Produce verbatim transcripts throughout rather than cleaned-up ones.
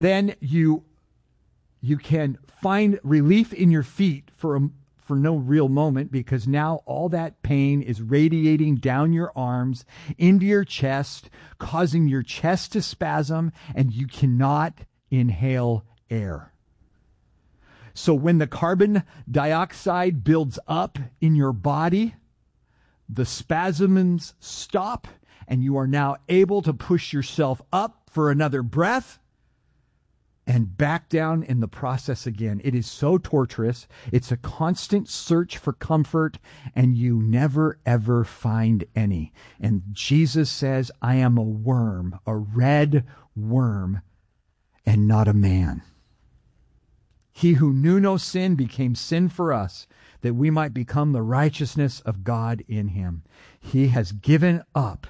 then you you can find relief in your feet for a, for no real moment, because now all that pain is radiating down your arms into your chest, causing your chest to spasm, and you cannot inhale air. So when the carbon dioxide builds up in your body, the spasms stop, and you are now able to push yourself up for another breath and back down in the process again. It is so torturous. It's a constant search for comfort, and you never, ever find any. And Jesus says, I am a worm, a red worm, and not a man. He who knew no sin became sin for us, that we might become the righteousness of God in him. He has given up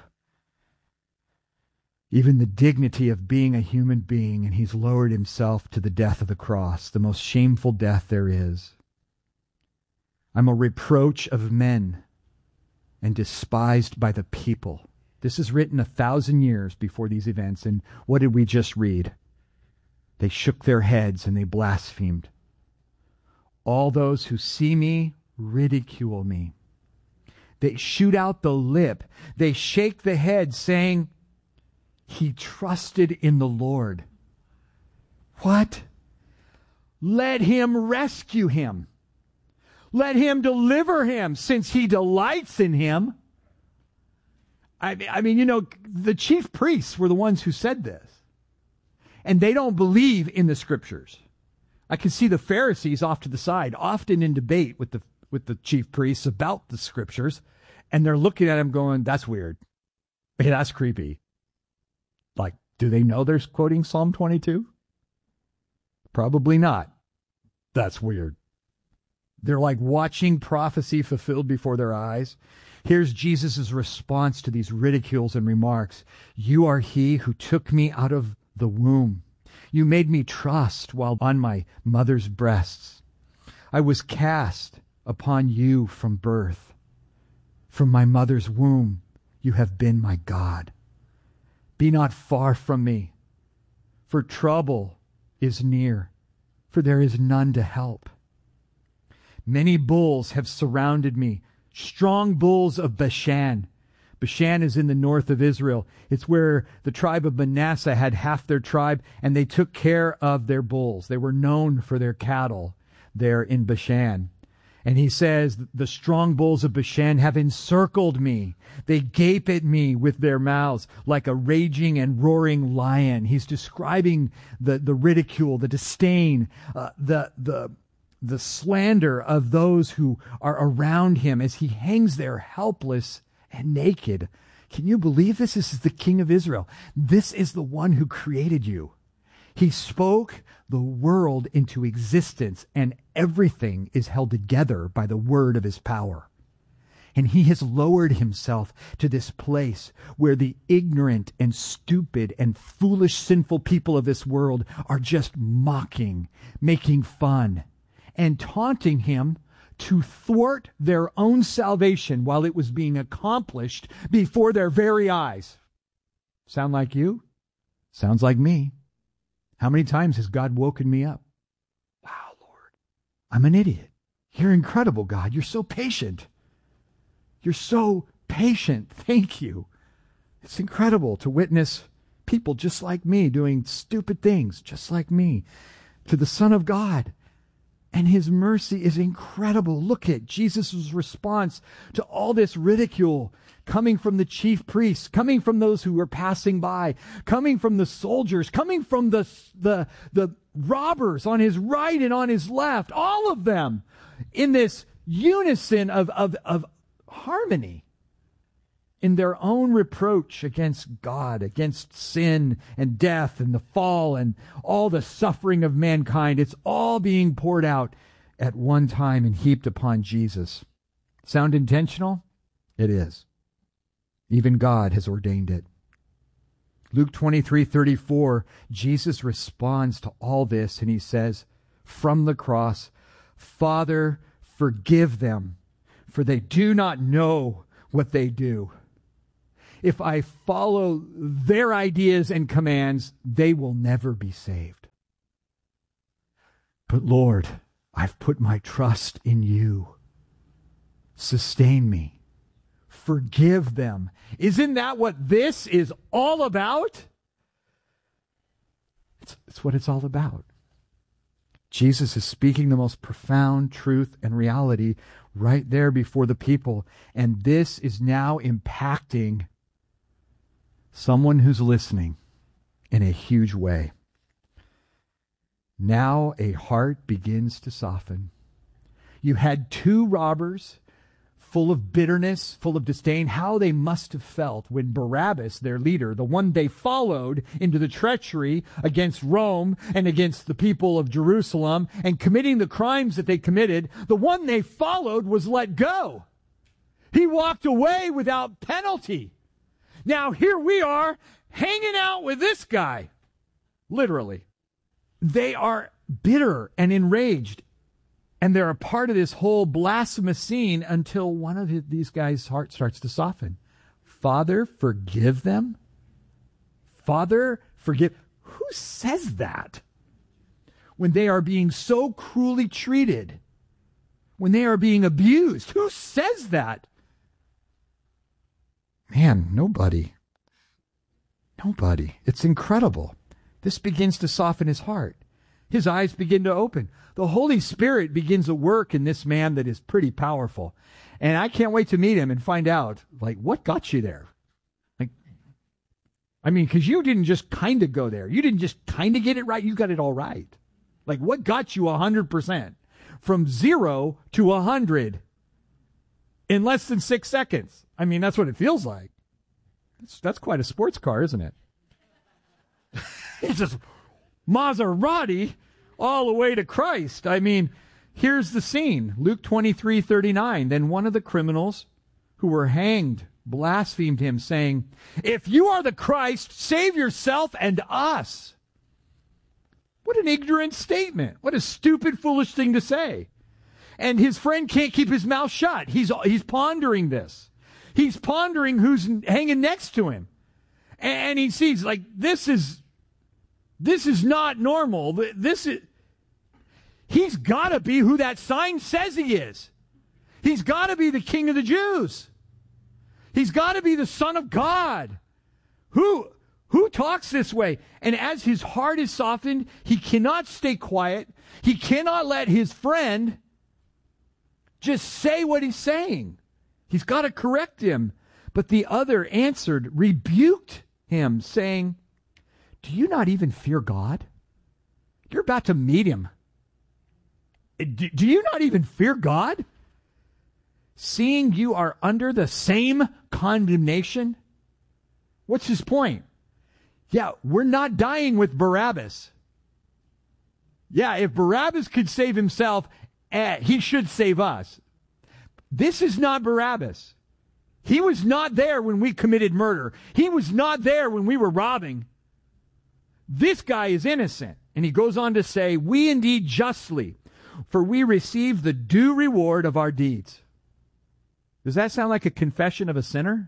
even the dignity of being a human being, and he's lowered himself to the death of the cross, the most shameful death there is. I'm a reproach of men and despised by the people. This is written a thousand years before these events, and what did we just read? They shook their heads and they blasphemed. All those who see me ridicule me. They shoot out the lip. They shake the head, saying, he trusted in the Lord. What? Let him rescue him. Let him deliver him, since he delights in him. I mean, I mean, you know, the chief priests were the ones who said this. And they don't believe in the scriptures. I can see the Pharisees off to the side, often in debate with the with the chief priests about the scriptures, and they're looking at him going, that's weird. Hey, that's creepy. Like, do they know they're quoting Psalm twenty-two? Probably not. That's weird. They're like watching prophecy fulfilled before their eyes. Here's Jesus' response to these ridicules and remarks. You are he who took me out of the womb. You made me trust while on my mother's breasts. I was cast upon you from birth. From my mother's womb, you have been my God. Be not far from me, for trouble is near, for there is none to help. Many bulls have surrounded me, strong bulls of Bashan. Bashan is in the north of Israel. It's where the tribe of Manasseh had half their tribe, and they took care of their bulls. They were known for their cattle there in Bashan. And he says, the strong bulls of Bashan have encircled me. They gape at me with their mouths like a raging and roaring lion. He's describing the, the ridicule, the disdain, uh, the, the, the slander of those who are around him as he hangs there helpless and naked. Can you believe this? This is the King of Israel. This is the one who created you. He spoke the world into existence, and everything is held together by the word of his power. And he has lowered himself to this place where the ignorant and stupid and foolish sinful people of this world are just mocking, making fun, and taunting him to thwart their own salvation while it was being accomplished before their very eyes. Sound like you? Sounds like me. How many times has God woken me up? Wow, Lord, I'm an idiot. You're incredible, God. You're so patient. You're so patient. Thank you. It's incredible to witness people just like me doing stupid things just like me to the Son of God. And his mercy is incredible. Look at Jesus' response to all this ridicule coming from the chief priests, coming from those who were passing by, coming from the soldiers, coming from the, the, the robbers on his right and on his left, all of them in this unison of, of, of harmony in their own reproach against God, against sin and death and the fall and all the suffering of mankind. It's all being poured out at one time and heaped upon Jesus. Sound intentional? It is. Even God has ordained it. Luke twenty-three thirty-four, Jesus responds to all this and he says from the cross, Father, forgive them, for they do not know what they do. If I follow their ideas and commands, they will never be saved. But Lord, I've put my trust in you. Sustain me. Forgive them. Isn't that what this is all about? It's, it's what it's all about. Jesus is speaking the most profound truth and reality right there before the people. And this is now impacting someone who's listening in a huge way. Now a heart begins to soften. You had two robbers full of bitterness, full of disdain. How they must have felt when Barabbas, their leader, the one they followed into the treachery against Rome and against the people of Jerusalem and committing the crimes that they committed, the one they followed was let go. He walked away without penalty. Now here we are hanging out with this guy. Literally. They are bitter and enraged. And they're a part of this whole blasphemous scene until one of these guys' heart starts to soften. Father, forgive them. Father, forgive. Who says that? When they are being so cruelly treated. When they are being abused. Who says that? Man, nobody. Nobody. It's incredible. This begins to soften his heart. His eyes begin to open. The Holy Spirit begins to work in this man that is pretty powerful. And I can't wait to meet him and find out, like, what got you there? Like, I mean, because you didn't just kind of go there. You didn't just kind of get it right. You got it all right. Like, what got you one hundred percent? From zero to one hundred in less than six seconds. I mean, that's what it feels like. That's, that's quite a sports car, isn't it? It's just Maserati all the way to Christ. I mean, here's the scene. Luke twenty-three thirty-nine. Then one of the criminals who were hanged blasphemed him, saying, "If you are the Christ, save yourself and us." What an ignorant statement. What a stupid, foolish thing to say. And his friend can't keep his mouth shut. He's, he's pondering this. He's pondering who's hanging next to him. And he sees, like, this is, this is not normal. This is, he's got to be who that sign says he is. He's got to be the King of the Jews. He's got to be the Son of God. Who, who talks this way? And as his heart is softened, he cannot stay quiet. He cannot let his friend just say what he's saying. He's got to correct him. But the other answered, rebuked him, saying, "Do you not even fear God? You're about to meet him. Do, do you not even fear God? Seeing you are under the same condemnation?" What's his point? Yeah, we're not dying with Barabbas. Yeah, if Barabbas could save himself, eh, he should save us. This is not Barabbas. He was not there when we committed murder. He was not there when we were robbing. This guy is innocent. And he goes on to say, "We indeed justly, for we receive the due reward of our deeds." Does that sound like a confession of a sinner?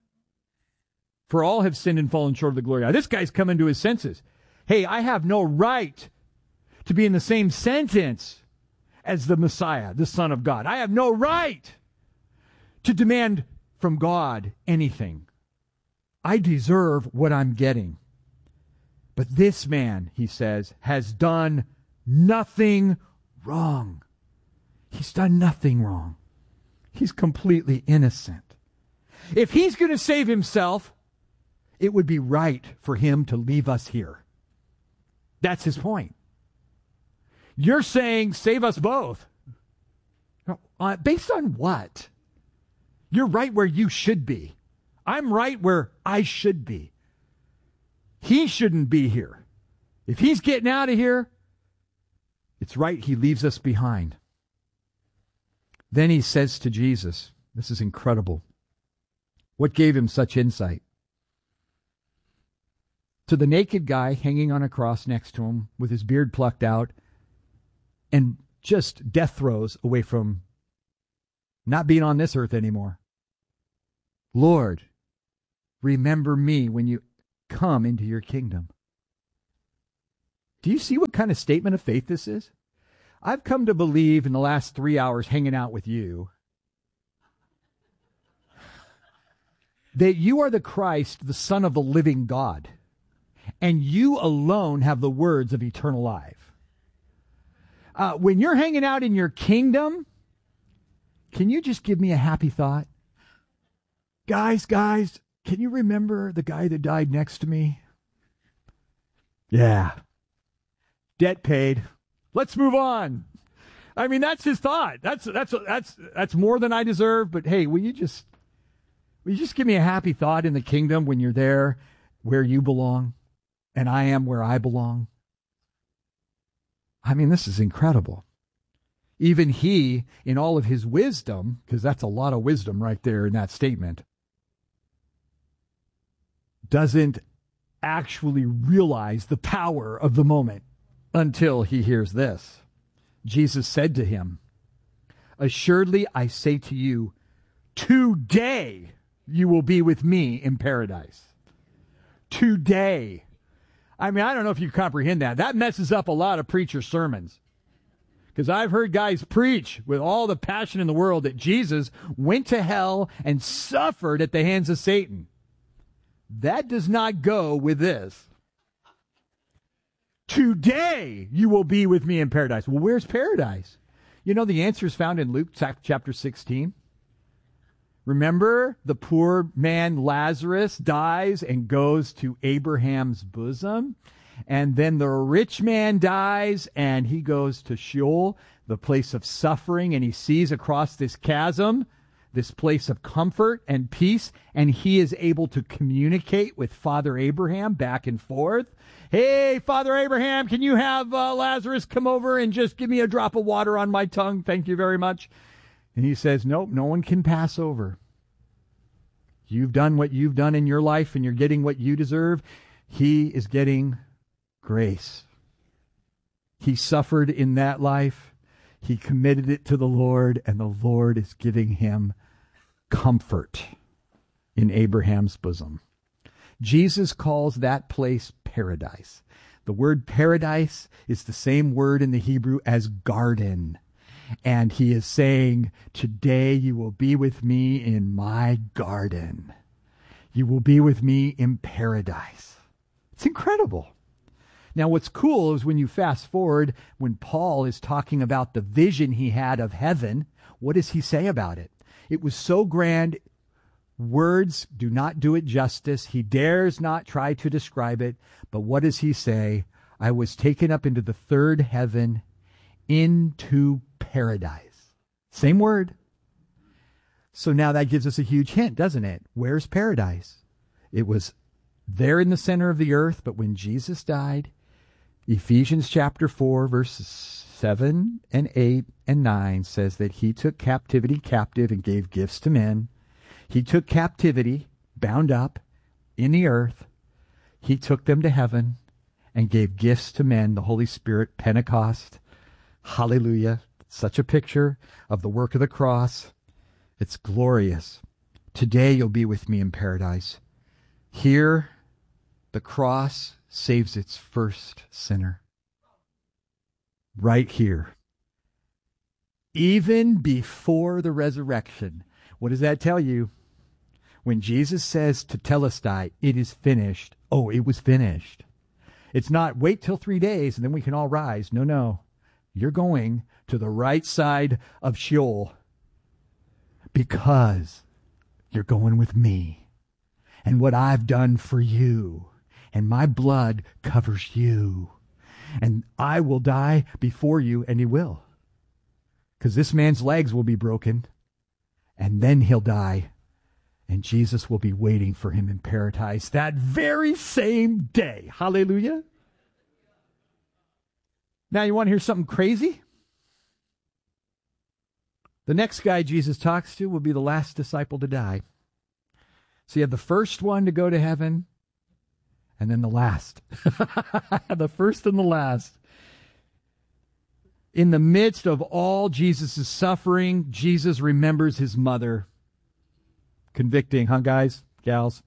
For all have sinned and fallen short of the glory of God. This guy's coming to his senses. Hey, I have no right to be in the same sentence as the Messiah, the Son of God. I have no right to demand from God anything. I deserve what I'm getting. But this man, he says, has done nothing wrong. He's done nothing wrong. He's completely innocent. If he's going to save himself, it would be right for him to leave us here. That's his point. You're saying, save us both. Uh, based on what? You're right where you should be. I'm right where I should be. He shouldn't be here. If he's getting out of here, it's right he leaves us behind. Then he says to Jesus, this is incredible. What gave him such insight? To the naked guy hanging on a cross next to him with his beard plucked out and just death throes away from not being on this earth anymore. Lord, remember me when you come into your kingdom. Do you see what kind of statement of faith this is? I've come to believe in the last three hours hanging out with you that you are the Christ, the Son of the living God, and you alone have the words of eternal life. Uh, when you're hanging out in your kingdom, can you just give me a happy thought? Guys, guys, can you remember the guy that died next to me? Yeah. Debt paid. Let's move on. I mean, that's his thought. That's that's that's that's more than I deserve, but hey, will you just will you just give me a happy thought in the kingdom when you're there where you belong and I am where I belong? I mean, this is incredible. Even he, in all of his wisdom, because that's a lot of wisdom right there in that statement, doesn't actually realize the power of the moment until he hears this. Jesus said to him, "Assuredly, I say to you, today you will be with me in paradise." Today. I mean, I don't know if you comprehend that. That messes up a lot of preacher sermons. Because I've heard guys preach with all the passion in the world that Jesus went to hell and suffered at the hands of Satan. That does not go with this. Today you will be with me in paradise. Well, where's paradise? You know, the answer is found in Luke chapter sixteen. Remember, the poor man Lazarus dies and goes to Abraham's bosom. And then the rich man dies and he goes to Sheol, the place of suffering, and he sees across this chasm, this place of comfort and peace, and he is able to communicate with Father Abraham back and forth. Hey, Father Abraham, can you have uh, Lazarus come over and just give me a drop of water on my tongue? Thank you very much. And he says, nope, no one can pass over. You've done what you've done in your life and you're getting what you deserve. He is getting grace. He suffered in that life. He committed it to the Lord, and the Lord is giving him comfort in Abraham's bosom. Jesus calls that place paradise. The word paradise is the same word in the Hebrew as garden. And he is saying, today you will be with me in my garden. You will be with me in paradise. It's incredible. Now, what's cool is when you fast forward, when Paul is talking about the vision he had of heaven, what does he say about it? It was so grand, words do not do it justice. He dares not try to describe it. But what does he say? I was taken up into the third heaven, into paradise. Same word. So now that gives us a huge hint, doesn't it? Where's paradise? It was there in the center of the earth, but when Jesus died, Ephesians chapter four, verses seven and eight and nine says that he took captivity captive and gave gifts to men. He took captivity bound up in the earth. He took them to heaven and gave gifts to men, the Holy Spirit, Pentecost. Hallelujah. Such a picture of the work of the cross. It's glorious. Today you'll be with me in paradise. Here, the cross saves its first sinner. Right here. Even before the resurrection. What does that tell you? When Jesus says to Telestai, it is finished. Oh, it was finished. It's not wait till three days and then we can all rise. No, no. You're going to the right side of Sheol because you're going with me and what I've done for you. And my blood covers you. And I will die before you, and he will. Because this man's legs will be broken, and then he'll die. And Jesus will be waiting for him in paradise that very same day. Hallelujah. Now you want to hear something crazy? The next guy Jesus talks to will be the last disciple to die. So you have the first one to go to heaven, and then the last. The first and the last. In the midst of all Jesus' suffering, Jesus remembers his mother. Convicting, huh, guys, gals?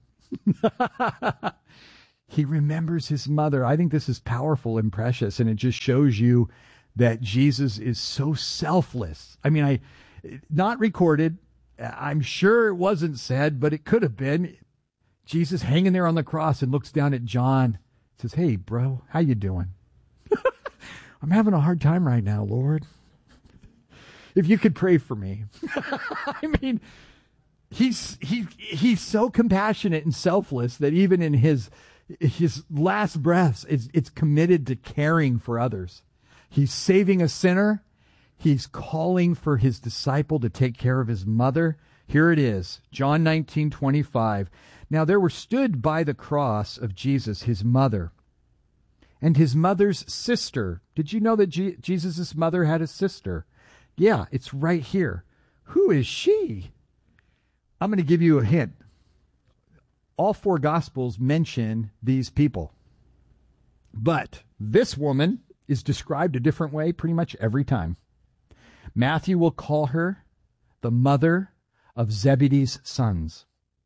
He remembers his mother. I think this is powerful and precious, and it just shows you that Jesus is so selfless. I mean, I not recorded. I'm sure it wasn't said, but it could have been. Jesus hanging there on the cross and looks down at John, says, "Hey, bro, how you doing?" "I'm having a hard time right now, Lord. If you could pray for me." I mean, he's he he's so compassionate and selfless that even in his his last breaths, it's, it's committed to caring for others. He's saving a sinner. He's calling for his disciple to take care of his mother. Here it is, John nineteen twenty-five. "Now there were stood by the cross of Jesus his mother and his mother's sister." Did you know that Je- Jesus' mother had a sister? Yeah, it's right here. Who is she? I'm going to give you a hint. All four Gospels mention these people. But this woman is described a different way pretty much every time. Matthew will call her the mother of Zebedee's sons.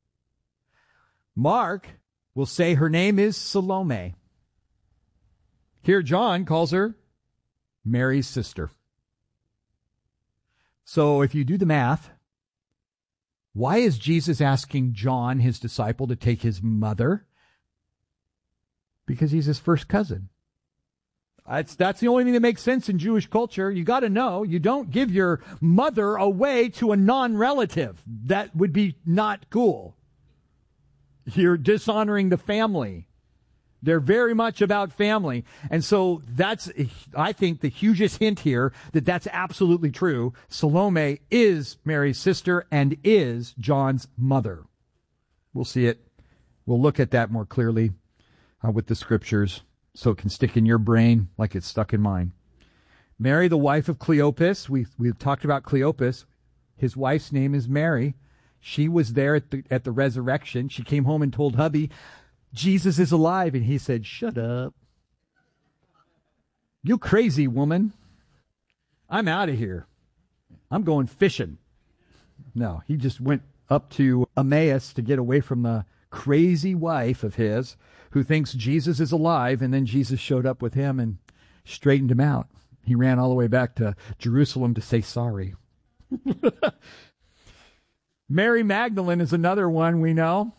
Mark will say her name is Salome. Here John calls her Mary's sister. So if you do the math, why is Jesus asking John, his disciple, to take his mother? Because he's his first cousin. That's, that's the only thing that makes sense in Jewish culture. You got to know, you don't give your mother away to a non-relative. That would be not cool. You're dishonoring the family. They're very much about family. And so that's, I think, the hugest hint here that that's absolutely true. Salome is Mary's sister and is John's mother. We'll see it. We'll look at that more clearly uh, with the scriptures so it can stick in your brain like it's stuck in mine. Mary, the wife of Cleopas. We, we've talked about Cleopas. His wife's name is Mary. She was there at the, at the resurrection. She came home and told hubby, "Jesus is alive." And he said, "Shut up. You crazy woman. I'm out of here. I'm going fishing." No, he just went up to Emmaus to get away from the crazy wife of his who thinks Jesus is alive. And then Jesus showed up with him and straightened him out. He ran all the way back to Jerusalem to say sorry. Mary Magdalene is another one we know,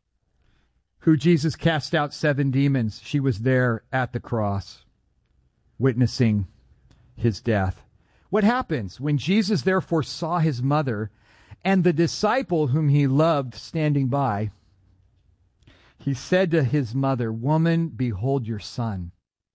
who Jesus cast out seven demons. She was there at the cross, witnessing his death. What happens when Jesus therefore saw his mother and the disciple whom he loved standing by? He said to his mother, "Woman, behold your son."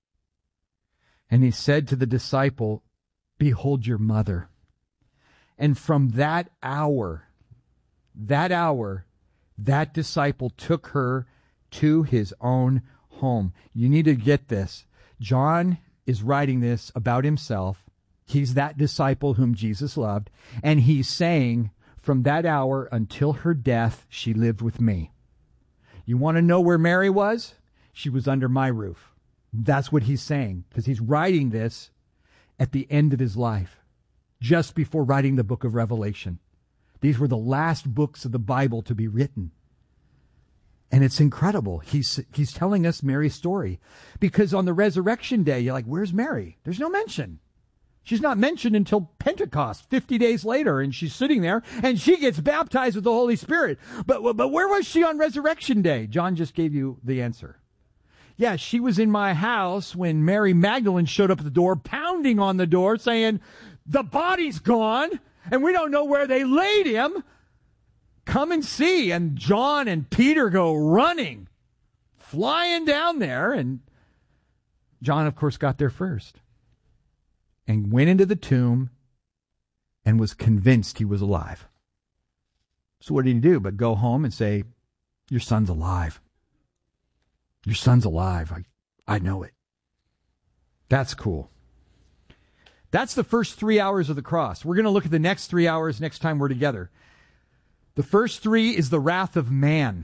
And he said to the disciple, "Behold your mother." And from that hour, that hour, that disciple took her to his own home. You need to get this. John is writing this about himself. He's that disciple whom Jesus loved. And he's saying, from that hour until her death, she lived with me. You want to know where Mary was? She was under my roof. That's what he's saying, because he's writing this at the end of his life, just before writing the book of Revelation. These were the last books of the Bible to be written. And it's incredible. He's he's telling us Mary's story. Because on the resurrection day, you're like, where's Mary? There's no mention. She's not mentioned until Pentecost, fifty days later, and she's sitting there, and she gets baptized with the Holy Spirit. But, but where was she on resurrection day? John just gave you the answer. Yeah, she was in my house when Mary Magdalene showed up at the door, pounding on the door, saying, "The body's gone, and we don't know where they laid him. Come and see." And John and Peter go running, flying down there. And John, of course, got there first and went into the tomb and was convinced he was alive. So what did he do but go home and say, "Your son's alive. Your son's alive. I, I know it." That's cool. That's the first three hours of the cross. We're going to look at the next three hours next time we're together. The first three is the wrath of man.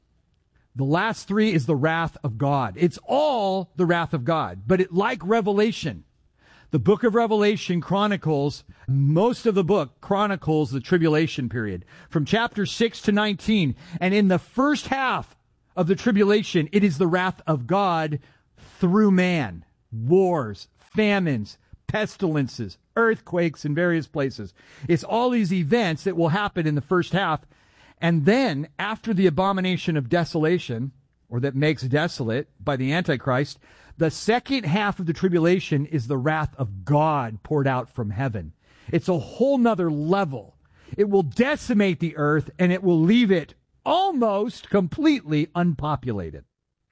The last three is the wrath of God. It's all the wrath of God. But it, like Revelation, the book of Revelation chronicles, most of the book chronicles the tribulation period from chapter six to nineteen. And in the first half of the tribulation, it is the wrath of God through man. Wars, famines, pestilences, earthquakes in various places. It's all these events that will happen in the first half. And then after the abomination of desolation, or that makes desolate by the Antichrist, the second half of the tribulation is the wrath of God poured out from heaven. It's a whole nother level. It will decimate the earth, and it will leave it almost completely unpopulated.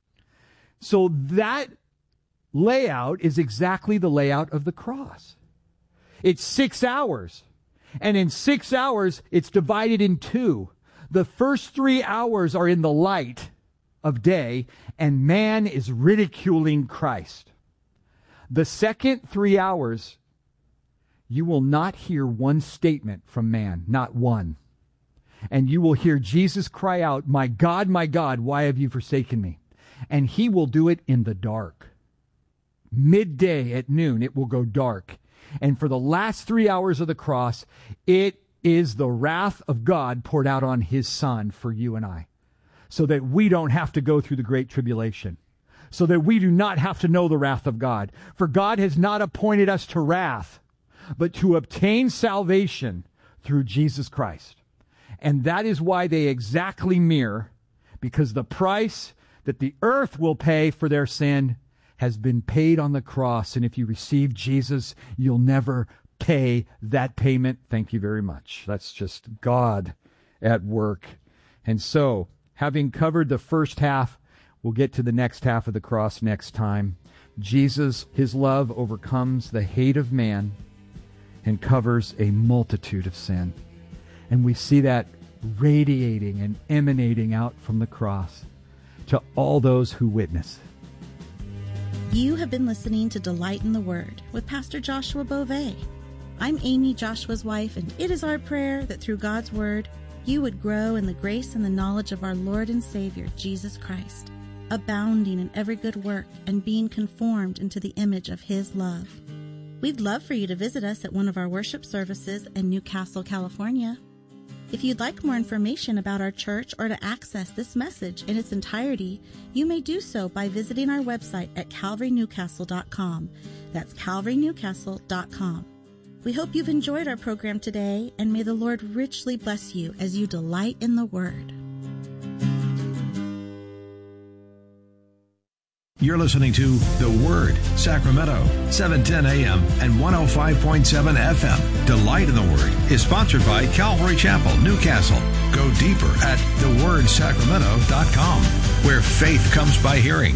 So that layout is exactly the layout of the cross. It's six hours. And in six hours, it's divided in two. The first three hours are in the light of day, and man is ridiculing Christ. The second three hours, you will not hear one statement from man, not one. And you will hear Jesus cry out, "My God, my God, why have you forsaken me?" And he will do it in the dark. Midday at noon, it will go dark. And for the last three hours of the cross, it is the wrath of God poured out on his Son for you and I, so that we don't have to go through the great tribulation, so that we do not have to know the wrath of God. For God has not appointed us to wrath, but to obtain salvation through Jesus Christ. And that is why they exactly mirror, because the price that the earth will pay for their sin has been paid on the cross. And if you receive Jesus, you'll never pay that payment. Thank you very much. That's just God at work. And so, having covered the first half, we'll get to the next half of the cross next time. Jesus, his love overcomes the hate of man and covers a multitude of sin. And we see that radiating and emanating out from the cross to all those who witness. You have been listening to Delight in the Word with Pastor Joshua Beauvais. I'm Amy, Joshua's wife, and it is our prayer that through God's Word, you would grow in the grace and the knowledge of our Lord and Savior, Jesus Christ, abounding in every good work and being conformed into the image of his love. We'd love for you to visit us at one of our worship services in Newcastle, California. If you'd like more information about our church or to access this message in its entirety, you may do so by visiting our website at calvary newcastle dot com. That's calvary newcastle dot com. We hope you've enjoyed our program today, and may the Lord richly bless you as you delight in the Word. You're listening to The Word, Sacramento, seven ten a.m. and one oh five point seven F M. Delight in the Word is sponsored by Calvary Chapel, Newcastle. Go deeper at the word sacramento dot com, where faith comes by hearing.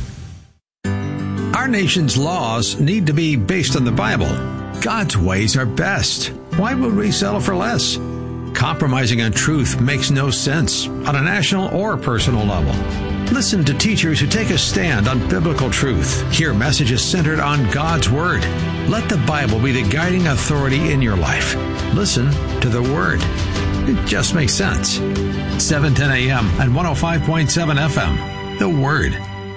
Our nation's laws need to be based on the Bible. God's ways are best. Why would we settle for less? Compromising on truth makes no sense on a national or personal level. Listen to teachers who take a stand on biblical truth. Hear messages centered on God's Word. Let the Bible be the guiding authority in your life. Listen to the Word. It just makes sense. seven ten a.m. and one oh five point seven F M. The Word.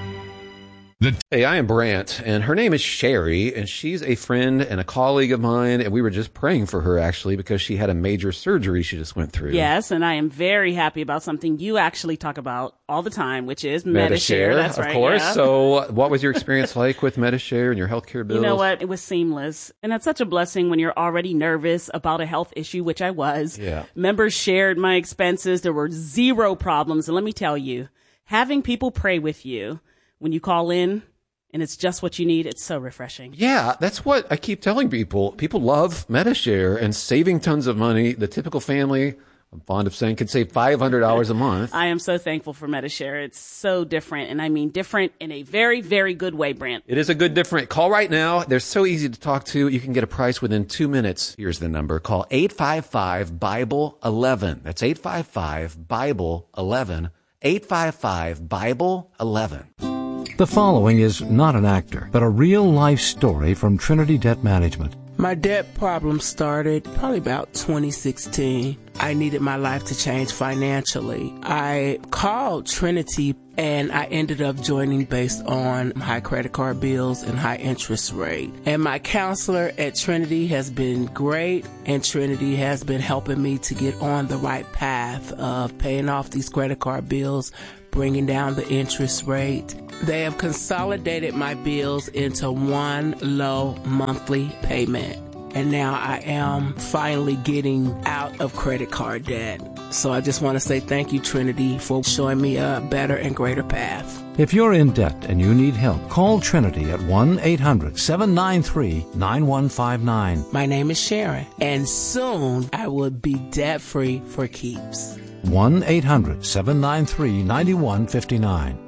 Hey, I am Brant, and her name is Sherry, and she's a friend and a colleague of mine, and we were just praying for her, actually, because she had a major surgery she just went through. Yes, and I am very happy about something you actually talk about all the time, which is Medi-Share. That's right, of course. Yeah. So what was your experience like with Medi-Share and your healthcare bills? You know what? It was seamless, and it's such a blessing when you're already nervous about a health issue, which I was. Yeah. Members shared my expenses. There were zero problems, and let me tell you, having people pray with you when you call in, and it's just what you need, it's so refreshing. Yeah, that's what I keep telling people. People love Medi-Share and saving tons of money. The typical family, I'm fond of saying, can save five hundred dollars a month. I am so thankful for Medi-Share. It's so different, and I mean different in a very, very good way, Brant. It is a good different. Call right now. They're so easy to talk to. You can get a price within two minutes. Here's the number. Call eight five five, Bible eleven. That's eight five five, Bible eleven. eight five five, Bible eleven. The following is not an actor, but a real-life story from Trinity Debt Management. My debt problem started probably about twenty sixteen. I needed my life to change financially. I called Trinity and I ended up joining based on high credit card bills and high interest rate. And my counselor at Trinity has been great, and Trinity has been helping me to get on the right path of paying off these credit card bills, bringing down the interest rate. They have consolidated my bills into one low monthly payment. And now I am finally getting out of credit card debt. So I just want to say thank you, Trinity, for showing me a better and greater path. If you're in debt and you need help, call Trinity at one eight hundred seven nine three nine one five nine. My name is Sharon, and soon I will be debt-free for keeps. one eight hundred seven nine three nine one five nine.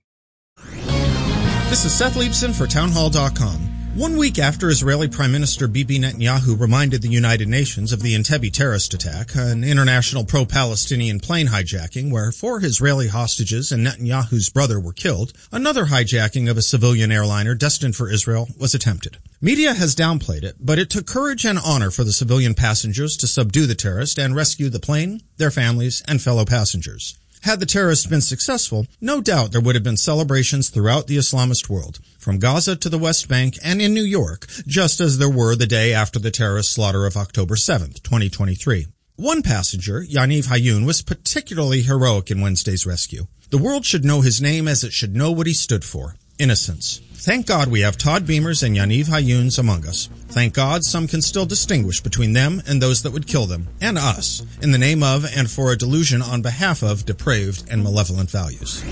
This is Seth Leibson for townhall dot com. One week after Israeli Prime Minister Bibi Netanyahu reminded the United Nations of the Entebbe terrorist attack, an international pro-Palestinian plane hijacking where four Israeli hostages and Netanyahu's brother were killed, another hijacking of a civilian airliner destined for Israel was attempted. Media has downplayed it, but it took courage and honor for the civilian passengers to subdue the terrorist and rescue the plane, their families, and fellow passengers. Had the terrorists been successful, no doubt there would have been celebrations throughout the Islamist world, from Gaza to the West Bank and in New York, just as there were the day after the terrorist slaughter of October seventh, twenty twenty-three. One passenger, Yaniv Hayun, was particularly heroic in Wednesday's rescue. The world should know his name as it should know what he stood for: innocence. Thank God we have Todd Beamers and Yaniv Hayuns among us. Thank God some can still distinguish between them and those that would kill them, and us, in the name of and for a delusion on behalf of depraved and malevolent values.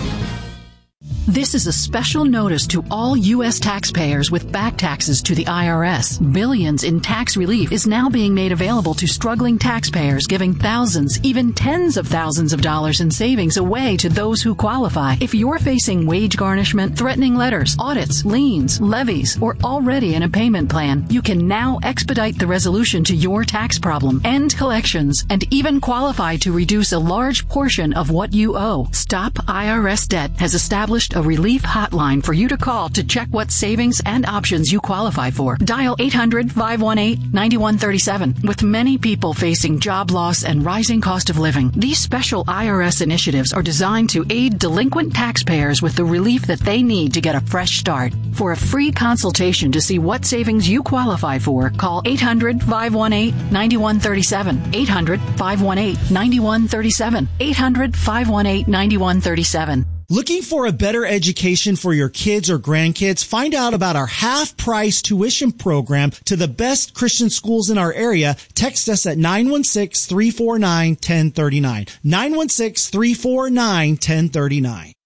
This is a special notice to all U S taxpayers with back taxes to the I R S. Billions in tax relief is now being made available to struggling taxpayers, giving thousands, even tens of thousands of dollars in savings away to those who qualify. If you're facing wage garnishment, threatening letters, audits, liens, levies, or already in a payment plan, you can now expedite the resolution to your tax problem, end collections, and even qualify to reduce a large portion of what you owe. Stop I R S Debt has established a relief hotline for you to call to check what savings and options you qualify for. Dial eight hundred five one eight nine one three seven. With many people facing job loss and rising cost of living, these special I R S initiatives are designed to aid delinquent taxpayers with the relief that they need to get a fresh start. For a free consultation to see what savings you qualify for, call eight hundred five one eight nine one three seven. eight hundred five one eight nine one three seven. eight hundred five one eight nine one three seven. Looking for a better education for your kids or grandkids? Find out about our half-price tuition program to the best Christian schools in our area. Text us at nine one six, three four nine, one zero three nine. nine one six, three four nine, one zero three nine.